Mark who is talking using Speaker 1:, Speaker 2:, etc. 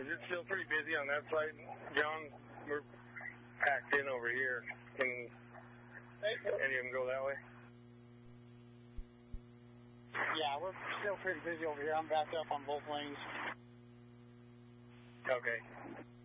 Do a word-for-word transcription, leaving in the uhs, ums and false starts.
Speaker 1: Is it still pretty busy on that side, John? We're packed in over here. Can any of them go that way?
Speaker 2: Yeah, we're still pretty busy over here. I'm backed up on both lanes.
Speaker 1: Okay.